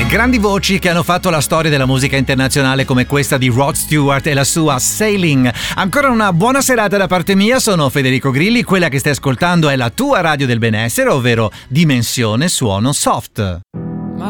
Grandi voci che hanno fatto la storia della musica internazionale, come questa di Rod Stewart e la sua Sailing. Ancora una buona serata da parte mia, sono Federico Grilli, quella che stai ascoltando è la tua radio del benessere, ovvero Dimensione Suono Soft.